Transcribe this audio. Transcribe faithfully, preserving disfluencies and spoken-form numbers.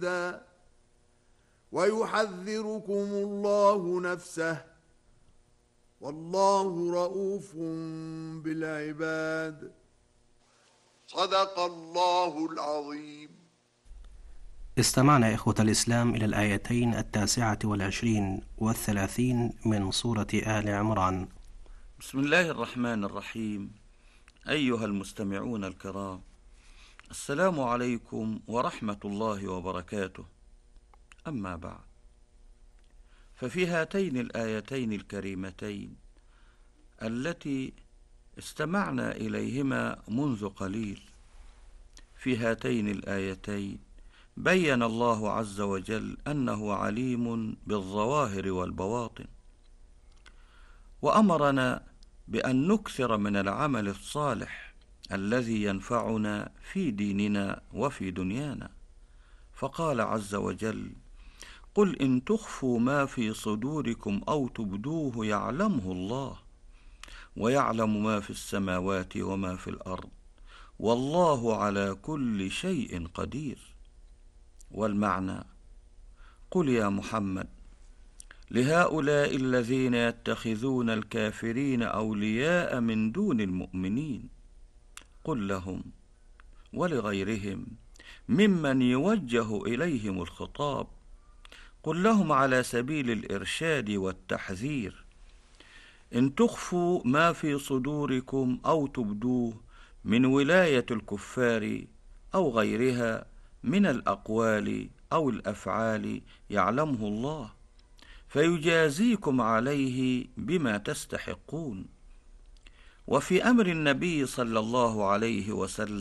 ويحذركم الله نفسه والله رؤوف بالعباد. صدق الله العظيم. استمعنا إخوة الإسلام إلى الآيتين التاسعة والعشرين والثلاثين من سورة آل عمران. بسم الله الرحمن الرحيم. أيها المستمعون الكرام، السلام عليكم ورحمة الله وبركاته. أما بعد، ففي هاتين الآيتين الكريمتين التي استمعنا إليهما منذ قليل، في هاتين الآيتين بيّن الله عز وجل أنه عليم بالظواهر والبواطن، وأمرنا بأن نكثر من العمل الصالح الذي ينفعنا في ديننا وفي دنيانا، فقال عز وجل: قل إن تخفوا ما في صدوركم أو تبدوه يعلمه الله ويعلم ما في السماوات وما في الأرض والله على كل شيء قدير. والمعنى: قل يا محمد لهؤلاء الذين يتخذون الكافرين أولياء من دون المؤمنين، قل لهم ولغيرهم ممن يوجه إليهم الخطاب، قل لهم على سبيل الإرشاد والتحذير: إن تخفوا ما في صدوركم أو تبدوه من ولاية الكفار أو غيرها من الأقوال أو الأفعال يعلمه الله فيجازيكم عليه بما تستحقون. وفي أمر النبي صلى الله عليه وسلم